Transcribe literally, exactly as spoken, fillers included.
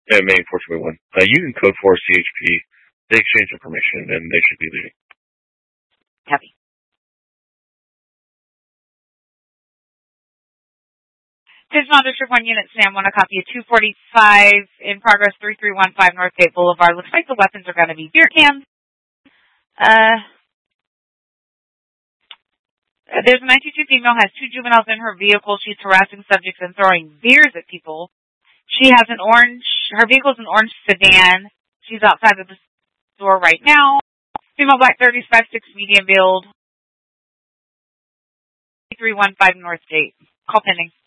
Yeah, Maine four two one. Uh, using code four C H P, they exchange information, and they should be leaving. Copy. Divisional District one Unit Sam, want a copy of two forty-five in progress, three three one five Northgate Boulevard. Looks like the weapons are going to be beer cans. Uh, there's a nine two two female, has two juveniles in her vehicle. She's harassing subjects and throwing beers at people. She has an orange, her vehicle's an orange sedan. She's outside of the store right now. Female black thirties, five six medium build. three one five Northgate. Call pending.